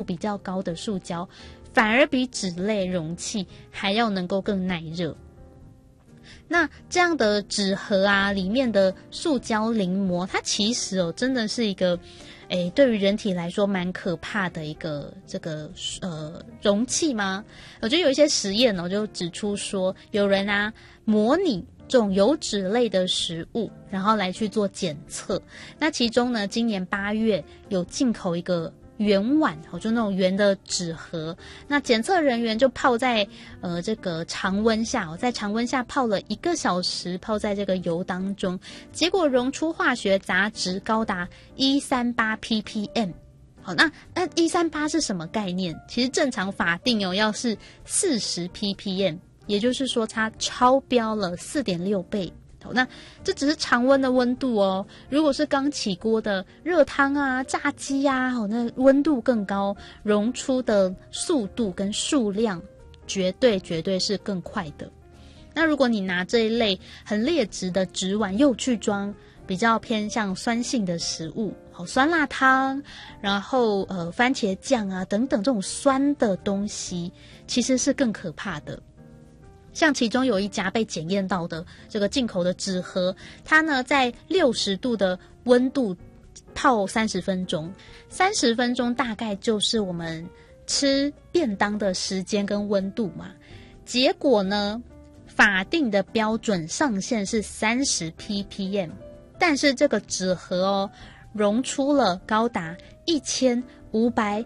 比较高的塑胶，反而比纸类容器还要能够更耐热。那这样的纸盒啊，里面的塑胶淋膜，它其实真的是一个对于人体来说蛮可怕的一个容器吗？我觉得有一些实验就指出说，有人啊模拟这种油脂类的食物，然后来去做检测。那其中呢，今年8月有进口一个圆碗，就那种圆的纸盒。那检测人员就泡在这个常温下，在常温下泡了1个小时，泡在这个油当中，结果溶出化学杂质高达138 ppm。好，那138是什么概念？其实正常法定要是40 ppm， 也就是说它超标了 4.6 倍。那这只是常温的温度如果是刚起锅的热汤啊、炸鸡啊，那温度更高，溶出的速度跟数量绝对是更快的。那如果你拿这一类很劣质的纸碗又去装比较偏向酸性的食物，酸辣汤，然后番茄酱啊等等这种酸的东西，其实是更可怕的。像其中有一家被检验到的这个进口的纸盒，它呢在60度的温度泡30分钟，30分钟大概就是我们吃便当的时间跟温度嘛。结果呢，法定的标准上限是30 ppm， 但是这个纸盒溶出了高达1556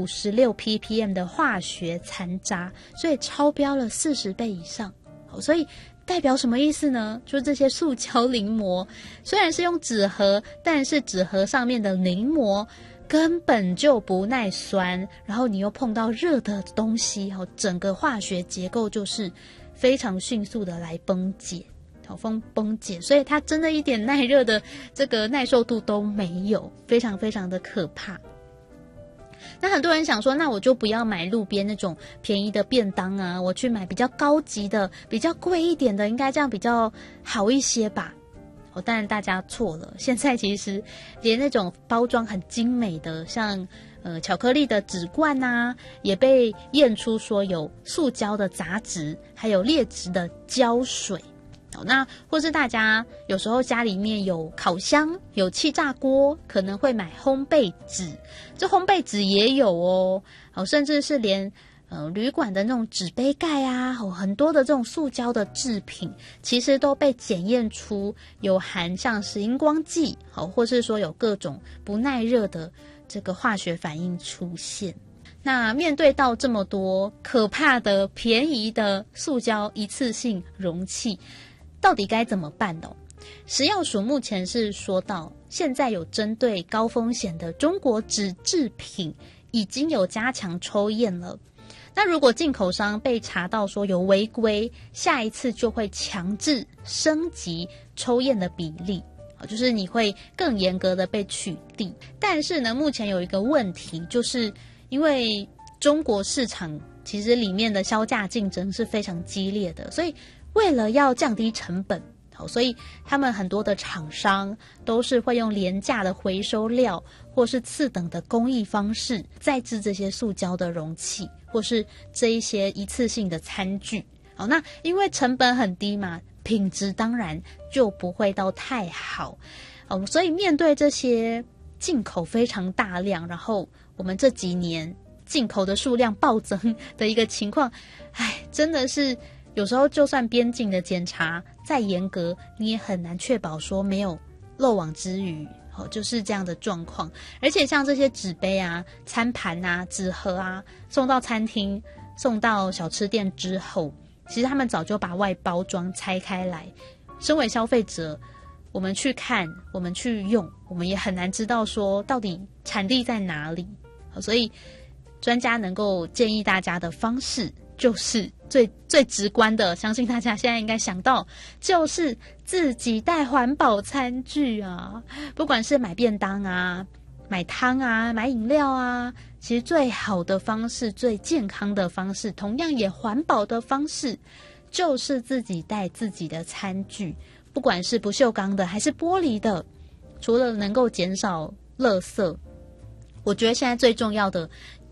ppm 的化学残渣，所以超标了40倍以上。所以代表什么意思呢？就是这些塑胶淋膜虽然是用纸盒，但是纸盒上面的淋膜根本就不耐酸，然后你又碰到热的东西，整个化学结构就是非常迅速的来崩解，所以它真的一点耐热的这个耐受度都没有，非常非常的可怕。那很多人想说，那我就不要买路边那种便宜的便当啊，我去买比较高级的、比较贵一点的，应该这样比较好一些吧。当然大家错了，现在其实连那种包装很精美的，像巧克力的纸罐啊，也被验出说有塑胶的杂质，还有劣质的胶水。那或是大家有时候家里面有烤箱、有气炸锅，可能会买烘焙纸，这烘焙纸也有甚至是连旅馆的那种纸杯盖啊，很多的这种塑胶的制品，其实都被检验出有含像是荧光剂，或是说有各种不耐热的这个化学反应出现。那面对到这么多可怕的便宜的塑胶一次性容器，到底该怎么办呢？食药署目前是说到，现在有针对高风险的中国纸制品已经有加强抽验了。那如果进口商被查到说有违规，下一次就会强制升级抽验的比例，就是你会更严格的被取缔。但是呢，目前有一个问题，就是因为中国市场其实里面的销价竞争是非常激烈的，所以为了要降低成本，所以他们很多的厂商都是会用廉价的回收料或是次等的工艺方式再制这些塑胶的容器，或是这一些一次性的餐具。那因为成本很低嘛，品质当然就不会到太好。所以面对这些进口非常大量，然后我们这几年进口的数量暴增的一个情况，真的是有时候就算边境的检查再严格，你也很难确保说没有漏网之鱼，就是这样的状况。而且像这些纸杯啊、餐盘啊、纸盒啊，送到餐厅、送到小吃店之后，其实他们早就把外包装拆开来。身为消费者，我们去看、我们去用，我们也很难知道说到底产地在哪里。所以专家能够建议大家的方式，就是最直观的，相信大家现在应该想到，就是自己带环保餐具啊。不管是买便当啊、买汤啊、买饮料啊，其实最好的方式、最健康的方式，同样也环保的方式，就是自己带自己的餐具，不管是不锈钢的还是玻璃的。除了能够减少垃圾，我觉得现在最重要的